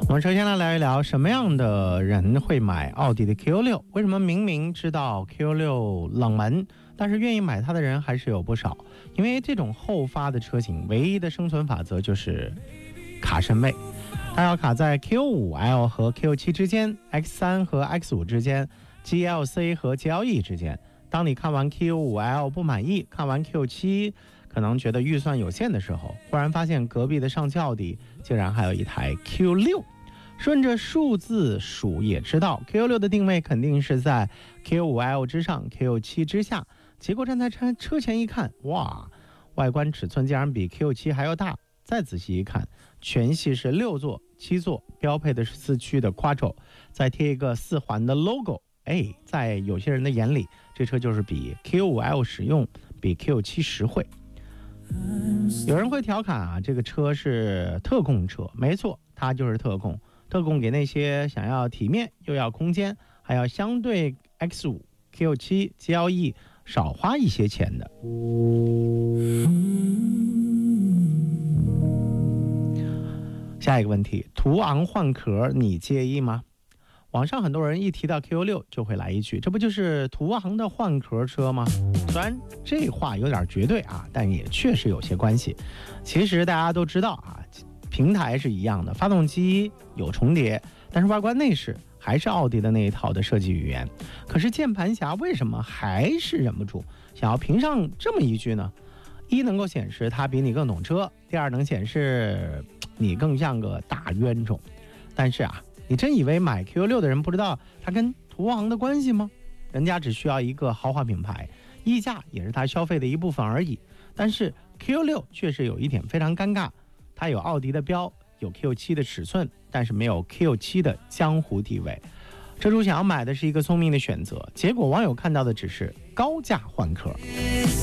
我们首先来聊一聊什么样的人会买奥迪的 Q6， 为什么明明知道 Q6 冷门，但是愿意买它的人还是有不少。因为这种后发的车型唯一的生存法则就是卡身位，它要卡在 Q5L 和 Q7 之间， X3 和 X5 之间， GLC 和 GLE 之间。当你看完 Q5L 不满意，看完 Q7 可能觉得预算有限的时候，忽然发现隔壁的上汽奥迪竟然还有一台 Q6。顺着数字数也知道 Q6 的定位肯定是在 Q5L 之上 Q7 之下，结果站在车前一看，哇，外观尺寸竟然比 Q7 还要大。再仔细一看，全系是6座7座，标配的是4驱的 Quattro， 再贴一个4环的 logo， 在有些人的眼里，这车就是比 Q5L 实用，比 Q7 实惠。有人会调侃这个车是特供车，没错，它就是特供给那些想要体面又要空间还要相对 X5 Q7 GLE 少花一些钱的。下一个问题，途昂换壳你介意吗？网上很多人一提到 Q6 就会来一句，这不就是途昂的换壳车吗？虽然这话有点绝对但也确实有些关系。其实大家都知道平台是一样的，发动机有重叠，但是外观内饰还是奥迪的那一套的设计语言。可是键盘侠为什么还是忍不住想要评上这么一句呢？一能够显示他比你更懂车，第二能显示你更像个大冤种。但是你真以为买 Q6 的人不知道它跟途昂的关系吗？人家只需要一个豪华品牌，溢价也是他消费的一部分而已。但是 Q6 确实有一点非常尴尬，它有奥迪的标，有 Q7 的尺寸，但是没有 Q7 的江湖地位。车主想要买的是一个聪明的选择，结果网友看到的只是高价换壳。